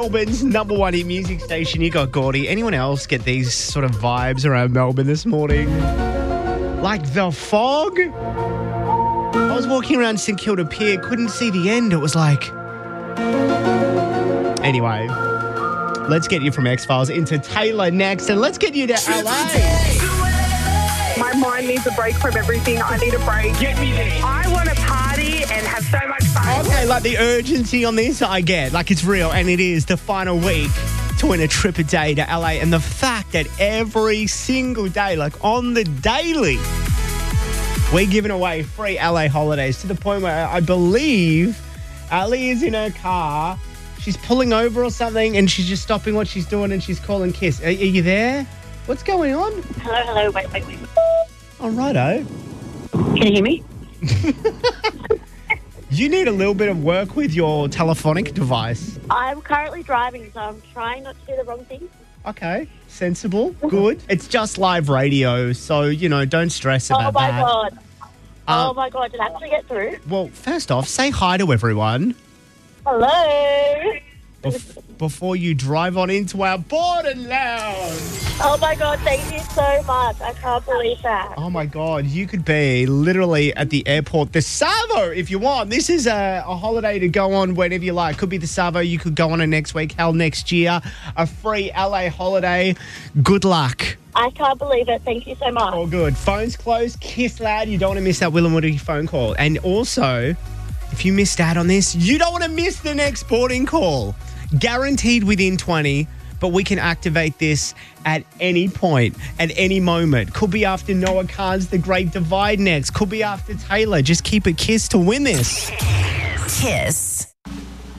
Melbourne's number one hit music station. You got Gordy. Anyone else get these sort of vibes around Melbourne this morning? Like the fog? I was walking around St Kilda Pier, couldn't see the end. It was like... Anyway, let's get you from X-Files into Taylor next, and let's get you to LA. My mind needs a break from everything. I need a break. Get me there. I want to party and have so much fun. Okay, like the urgency on this, I get. Like it's real, and it is the final week to win a trip a day to LA. And the fact that every single day, like on the daily, we're giving away free LA holidays to the point where I believe Ali is in her car. She's pulling over or something, and she's just stopping what she's doing, and she's calling Kiss. Are you there? What's going on? Hello. Wait. Oh, righto. Can you hear me? You need a little bit of work with your telephonic device. I'm currently driving, so I'm trying not to do the wrong thing. Okay, sensible, good. It's just live radio, so, don't stress about that. God. Oh, my God. Did I actually get through? Well, first off, say hi to everyone. Hello. Before you drive on into our Borden Lounge. Oh, my God. Thank you so much. I can't believe that. Oh, my God. You could be literally at the airport, the Savo, if you want. This is a holiday to go on whenever you like. Could be the Savo. You could go on it next week, hell, next year. A free LA holiday. Good luck. I can't believe it. Thank you so much. All good. Phone's closed. Kiss loud. You don't want to miss that Will and Woody phone call. And also, if you missed out on this, you don't want to miss the next boarding call. Guaranteed within 20, but we can activate this at any point, at any moment. Could be after Noah Khan's The Great Divide next. Could be after Taylor. Just keep it Kiss to win this. Kiss.